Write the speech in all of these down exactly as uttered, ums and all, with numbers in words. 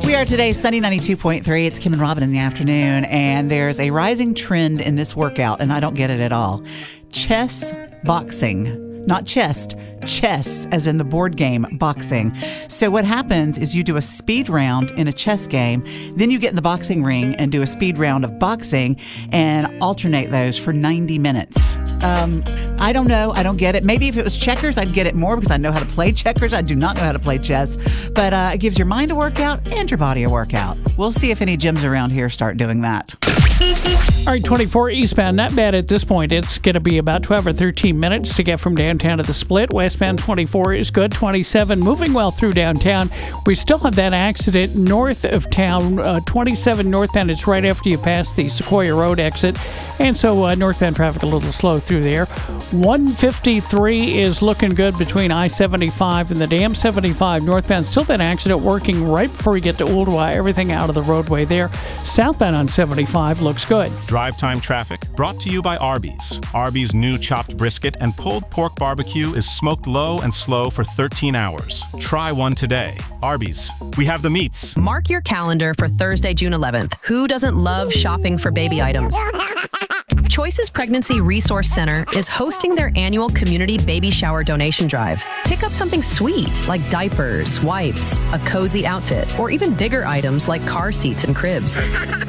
We are today Sunny ninety-two point three. It's Kim and Robin in the afternoon, and there's a rising trend in this workout, and I don't get it at all. Chess boxing. Not chest, chess, as in the board game boxing. So what happens is you do a speed round in a chess game, then you get in the boxing ring and do a speed round of boxing and alternate those for ninety minutes. Um, I don't know. I don't get it. Maybe if it was checkers, I'd get it more because I know how to play checkers. I do not know how to play chess. But uh, it gives your mind a workout and your body a workout. We'll see if any gyms around here start doing that. All right, twenty-four eastbound, not bad at this point. It's going to be about twelve or thirteen minutes to get from downtown to the Split. Westbound twenty-four is good. twenty-seven moving well through downtown. We still have that accident north of town. Uh, twenty-seven northbound, it's right after you pass the Sequoia Road exit. And so uh, northbound traffic a little slow through there. one fifty-three is looking good between I seventy-five and the Dam seventy-five northbound. Still that accident working right before we get to Ooltewah. Everything out of the roadway there. Southbound on seventy-five looks good. Drive time traffic brought to you by Arby's. Arby's new chopped brisket and pulled pork barbecue is smoked low and slow for thirteen hours. Try one today. Arby's. We have the meats. Mark your calendar for Thursday, June eleventh. Who doesn't love shopping for baby items? Choices Pregnancy Resource Center is hosting their annual community baby shower donation drive. Pick up something sweet like diapers, wipes, a cozy outfit, or even bigger items like car seats and cribs.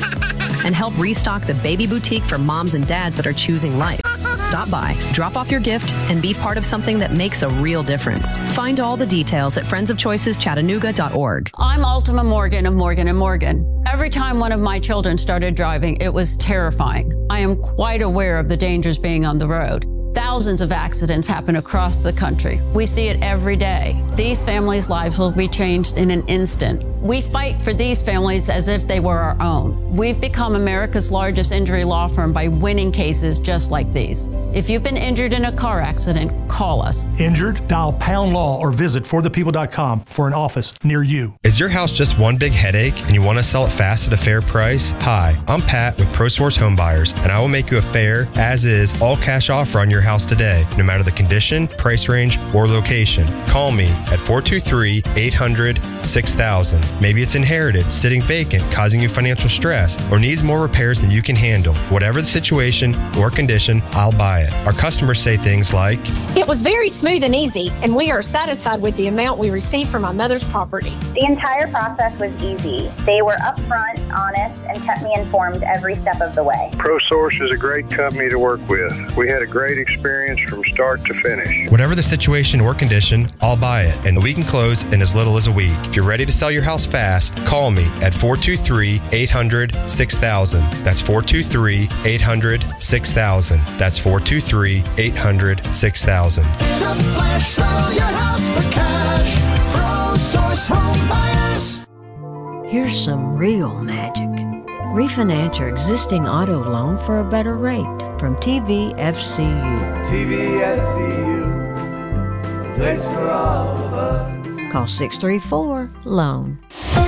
And help restock the baby boutique for moms and dads that are choosing life. Stop by, drop off your gift, and be part of something that makes a real difference. Find all the details at friends of choices chattanooga dot org. I'm Ultima Morgan of Morgan and Morgan. Every time one of my children started driving, it was terrifying. I am quite aware of the dangers being on the road. Thousands of accidents happen across the country. We see it every day. These families' lives will be changed in an instant. We fight for these families as if they were our own. We've become America's largest injury law firm by winning cases just like these. If you've been injured in a car accident, call us. Injured? Dial Pound Law or visit for the people dot com for an office near you. Is your house just one big headache and you want to sell it fast at a fair price? Hi, I'm Pat with ProSource Home Buyers, and I will make you a fair, as-is, all-cash offer on your house today, no matter the condition, price range, or location. Call me at four two three, eight hundred, six thousand. Maybe it's inherited, sitting vacant, causing you financial stress, or needs more repairs than you can handle. Whatever the situation or condition, I'll buy it. Our customers say things like, "It was very smooth and easy, and we are satisfied with the amount we received from my mother's property." The entire process was easy. They were upfront, honest, and kept me informed every step of the way. ProSource is a great company to work with. We had a great experience from start to finish. Whatever the situation or condition, I'll buy it, and we can close in as little as a week. If you're ready to sell your house fast, call me at four two three, eight hundred, six thousand. That's four two three, eight hundred, six thousand. That's four two three, eight hundred, six thousand. In a flash, sell your house for cash. ProSource Home Buyers. Here's some real magic. Refinance your existing auto loan for a better rate from T V F C U. T V F C U, the place for all of us. Call six three four, loan.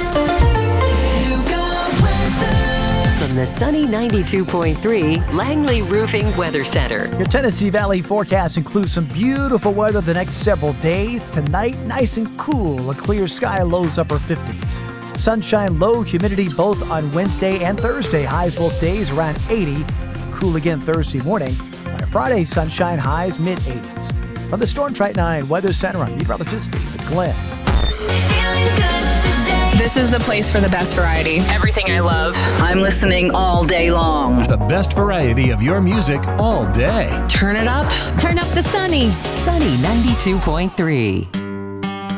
From the Sunny ninety-two point three Langley Roofing Weather Center. Your Tennessee Valley forecast includes some beautiful weather the next several days. Tonight, nice and cool, a clear sky, lows upper fifties. Sunshine, low humidity both on Wednesday and Thursday. Highs both days around eighty. Cool again Thursday morning. By Friday, sunshine, highs mid-eighties. From the Storm Track nine Weather Center, I'm meteorologist David Glenn. This is the place for the best variety. Everything I love. I'm listening all day long. The best variety of your music all day. Turn it up. Turn up the Sunny. Sunny ninety-two point three.